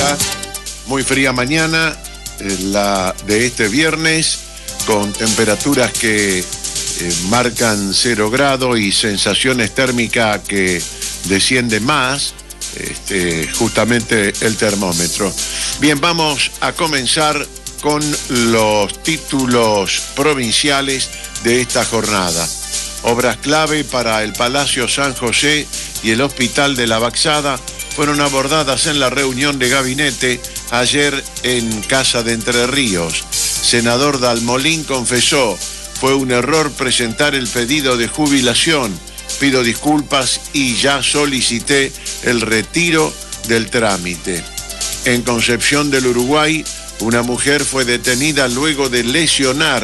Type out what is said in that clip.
fría. Muy fría mañana, la de este viernes, con temperaturas que marcan 0 grados y sensaciones térmicas que desciende más, justamente el termómetro. Bien, vamos a comenzar con los títulos provinciales de esta jornada. Obras clave para el Palacio San José y el Hospital de la Baxada fueron abordadas en la reunión de gabinete ayer en Casa de Entre Ríos. Senador Dalmolín confesó: fue un error presentar el pedido de jubilación. Pido disculpas y ya solicité el retiro del trámite. En Concepción del Uruguay, una mujer fue detenida luego de lesionar